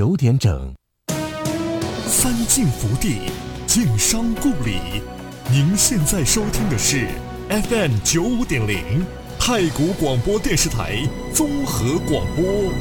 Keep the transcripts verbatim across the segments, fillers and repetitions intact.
九点整。 三晋福地，晋商故里。您现在收听的是 F M 九五点零太谷广播电视台综合广播。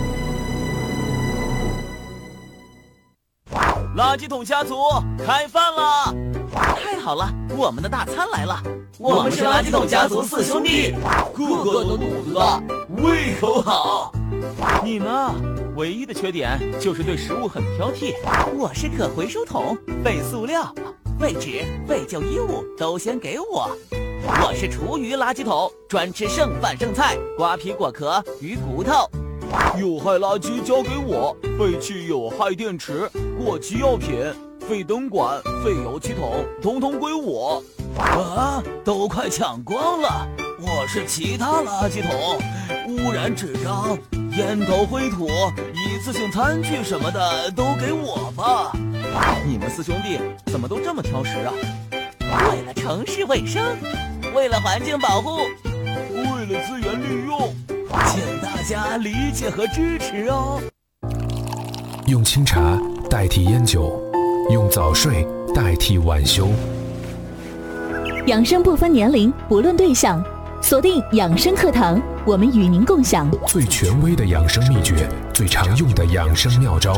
垃圾桶家族开饭啦！太好了，我们的大餐来了！我们是垃圾桶家族四兄弟，个个都肚子大，胃口好。你呢？唯一的缺点就是对食物很挑剔。我是可回收桶，废塑料、废纸、废旧衣物都先给我。我是厨余垃圾桶，专吃剩饭剩菜、瓜皮果壳、鱼骨头。有害垃圾交给我，废弃有害电池、过期药品、废灯管、废油漆桶，统统归我。啊，都快抢光了！我是其他垃圾桶，污染纸张、烟头灰土、一次性餐具什么的都给我吧。你们四兄弟怎么都这么挑食啊？为了城市卫生，为了环境保护，为了资源利用，请大家理解和支持哦。 用清茶代替烟酒，用早睡代替晚休。 养生不分年龄，不论对象，锁定养生课堂，我们与您共享最权威的养生秘诀，最常用的养生妙招。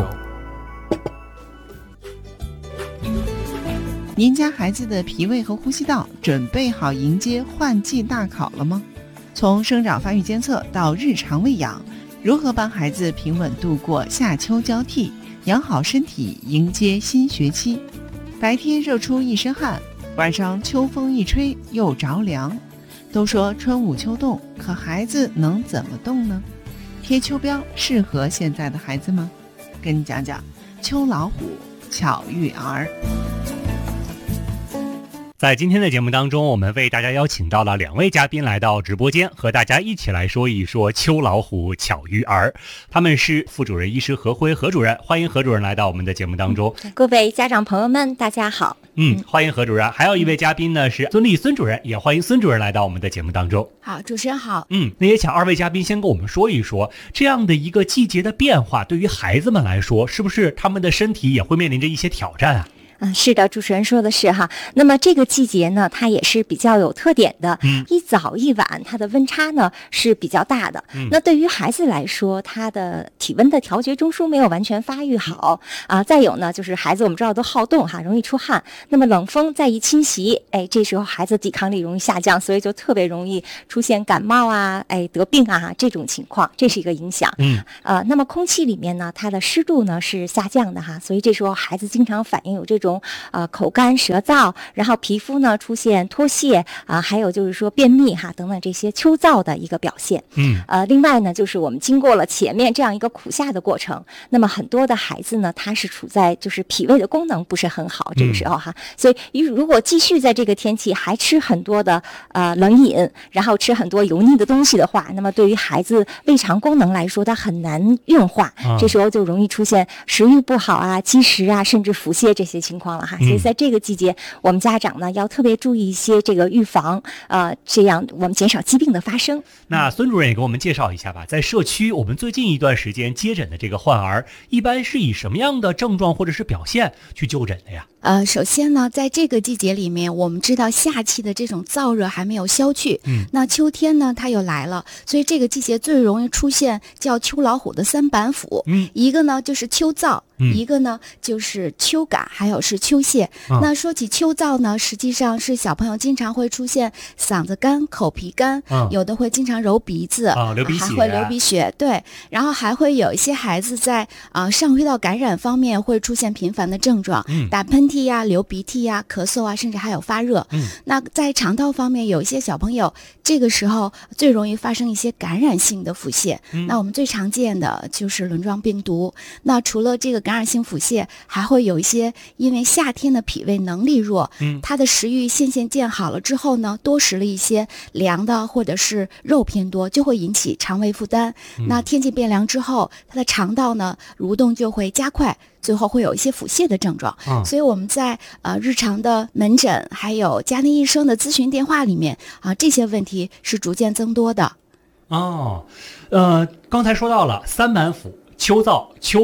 您家孩子的脾胃和呼吸道准备好迎接换季大考了吗？从生长发育监测到日常喂养，如何帮孩子平稳度过夏秋交替，养好身体迎接新学期？白天热出一身汗，晚上秋风一吹又着凉。都说春捂秋冻，可孩子能怎么冻呢？贴秋膘适合现在的孩子吗？跟你讲讲秋老虎巧育儿。 在今天的节目当中，我们为大家邀请到了两位嘉宾来到直播间，和大家一起来说一说秋老虎巧育儿。他们是副主任医师何辉何主任，欢迎何主任来到我们的节目当中。 各位家长朋友们大家好。 嗯，欢迎何主任。还有一位嘉宾呢是孙俪孙主任，也欢迎孙主任来到我们的节目当中。 好，主持人好。 嗯，那也请二位嘉宾先跟我们说一说，这样的一个季节的变化，对于孩子们来说，是不是他们的身体也会面临着一些挑战啊？ 嗯，是的，主持人说的是哈。那么这个季节呢，它也是比较有特点的。嗯，一早一晚，它的温差呢是比较大的。嗯，那对于孩子来说，他的体温的调节中枢没有完全发育好啊、呃。再有呢，就是孩子我们知道都好动哈，容易出汗。那么冷风再一侵袭，哎，这时候孩子抵抗力容易下降，所以就特别容易出现感冒啊，哎，得病啊这种情况，这是一个影响。嗯，呃，那么空气里面呢，它的湿度呢是下降的哈，所以这时候孩子经常反映有这种。呃，口干舌燥，然后皮肤呢出现脱屑啊、呃，还有就是说便秘哈等等这些秋燥的一个表现。嗯，呃，另外呢，就是我们经过了前面这样一个苦夏的过程，那么很多的孩子呢，他是处在就是脾胃的功能不是很好这个时候哈，嗯、所以如果继续在这个天气还吃很多的呃冷饮，然后吃很多油腻的东西的话，那么对于孩子胃肠功能来说，它很难运化，嗯、这时候就容易出现食欲不好啊、积食啊，甚至腹泻这些情况了哈。所以在这个季节，我们家长呢要特别注意一些这个预防，呃，这样我们减少疾病的发生。 那孙主任也给我们介绍一下吧，在社区我们最近一段时间接诊的这个患儿，一般是以什么样的症状或者是表现去就诊的呀？ 呃，首先呢，在这个季节里面，我们知道夏季的这种燥热还没有消去，嗯，那秋天呢，它又来了，所以这个季节最容易出现叫秋老虎的三板斧，嗯，一个呢就是秋燥，嗯、一个呢就是秋感，还有是秋泻。嗯、那说起秋燥呢，实际上是小朋友经常会出现嗓子干、口皮干，嗯、有的会经常揉鼻子， 啊、流鼻血， 还会流鼻血，对，然后还会有一些孩子在啊、呃、上呼吸道感染方面会出现频繁的症状，嗯、打喷嚏呀、流鼻涕呀、咳嗽啊，甚至还有发热。嗯，那在肠道方面，有一些小朋友这个时候最容易发生一些感染性的腹泻。嗯，那我们最常见的就是轮状病毒。那除了这个感染性腹泻，还会有一些因为夏天的脾胃能力弱，嗯，他的食欲渐渐渐好了之后呢，多食了一些凉的或者是肉偏多，就会引起肠胃负担。嗯、那天气变凉之后，他的肠道呢蠕动就会加快。最后会有一些腹泻的症状，嗯、所以我们在呃日常的门诊还有家庭医生的咨询电话里面啊，这些问题是逐渐增多的。 哦，呃，刚才说到了三板斧、秋燥、秋感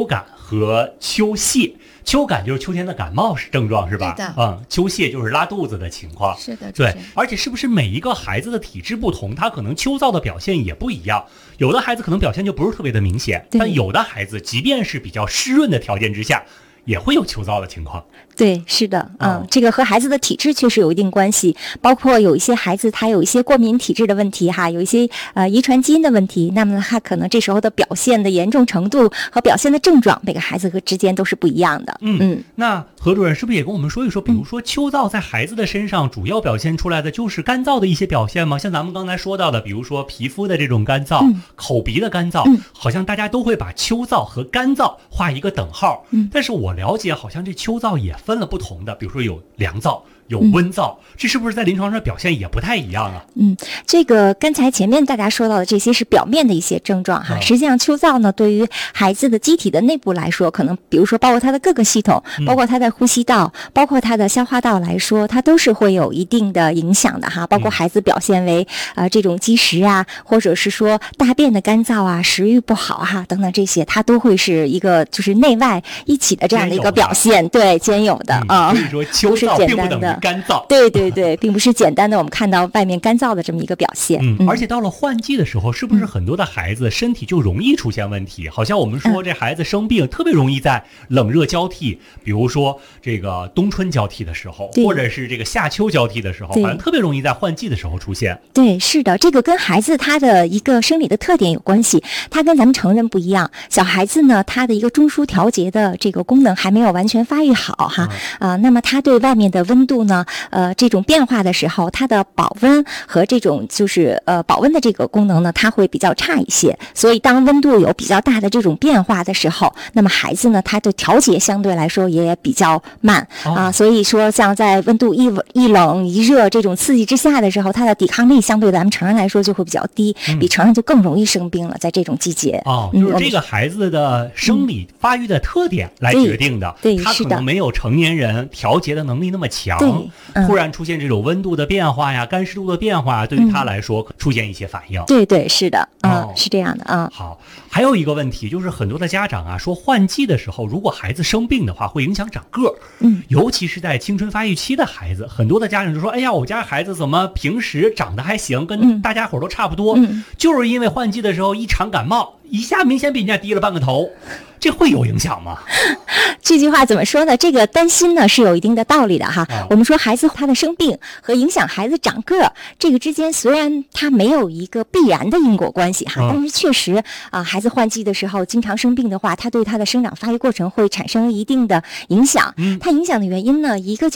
和秋疥。秋感就是秋天的感冒症状是吧？ 对的。 嗯，秋疥就是拉肚子的情况。 是的， 对。而且是不是每一个孩子的体质不同，他可能秋燥的表现也不一样。有的孩子可能表现就不是特别的明显，但有的孩子即便是比较湿润的条件之下，也会有秋燥的情况。 对，是的，嗯，哦、这个和孩子的体质确实有一定关系，包括有一些孩子他有一些过敏体质的问题哈，有一些呃遗传基因的问题，那么他可能这时候的表现的严重程度和表现的症状，每个孩子和之间都是不一样的。 嗯嗯，那何主任是不是也跟我们说一说，比如说秋燥在孩子的身上主要表现出来的就是干燥的一些表现吗？像咱们刚才说到的，比如说皮肤的这种干燥、嗯、口鼻的干燥、嗯，好像大家都会把秋燥和干燥画一个等号。嗯，但是我了解，好像这秋燥也分了不同的，比如说有凉燥。有温燥、嗯，这是不是在临床上表现也不太一样啊？ 嗯，这个刚才前面大家说到的这些是表面的一些症状哈，嗯、实际上秋燥呢，对于孩子的机体的内部来说，可能比如说包括他的各个系统，包括他的呼吸道，嗯、包括他的消化道来说，它都是会有一定的影响的哈。包括孩子表现为、嗯、呃这种积食啊，或者是说大便的干燥啊、食欲不好哈等等这些，它都会是一个就是内外一起的这样的一个表现，对，兼有的啊。 所以说秋燥并不等于干燥， 对对对，并不是简单的我们看到外面干燥的这么一个表现。 嗯，而且到了换季的时候，是不是很多的孩子身体就容易出现问题？嗯、好像我们说这孩子生病、嗯、特别容易在冷热交替，比如说这个冬春交替的时候，或者是这个夏秋交替的时候，反正特别容易在换季的时候出现。 对，是的，这个跟孩子他的一个生理的特点有关系，他跟咱们成人不一样。小孩子呢，他的一个中枢调节的这个功能还没有完全发育好哈啊、嗯呃，那么他对外面的温度呢？呃，这种变化的时候，它的保温和这种就是呃保温的这个功能呢，它会比较差一些。所以当温度有比较大的这种变化的时候，那么孩子呢，他的调节相对来说也比较慢啊、哦呃。所以说，像在温度一一冷一热这种刺激之下的时候，他的抵抗力相对咱们成人来说就会比较低，嗯、比成人就更容易生病了。在这种季节哦，就是这个孩子的生理发育的特点来决定的， 对， 他可能没有成年人调节的能力那么强。 对。 嗯、突然出现这种温度的变化呀、干湿度的变化，对于他来说、嗯、出现一些反应。 对对，是的，嗯、哦，是这样的啊、嗯。 好，还有一个问题就是很多的家长啊说，换季的时候，如果孩子生病的话，会影响长个儿。嗯，尤其是在青春发育期的孩子，很多的家长就说：“哎呀，我家孩子怎么平时长得还行，跟大家伙都差不多，嗯、就是因为换季的时候一场感冒，一下明显比人家低了半个头。”这会有影响吗？ 这句话怎么说呢？这个担心呢是有一定的道理的哈。啊、我们说孩子他的生病和影响孩子长个儿，这个之间虽然它没有一个必然的因果关系哈，啊、但是确实啊、呃，孩子换季的时候经常生病的话，他对他的生长发育过程会产生一定的影响。嗯，它影响的原因呢，一个就